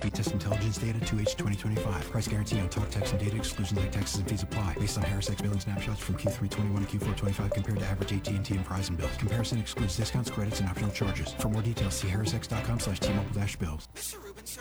Speed test intelligence data 2H 2025. Price guarantee on talk, text, and data. Exclusions like taxes and fees apply. Based on HarrisX billing snapshots from Q3 21 to Q4 25 compared to average AT&T and Verizon bills. Comparison excludes discounts, credits, and optional charges. For more details, see harrisx.com/T-Mobile-bills.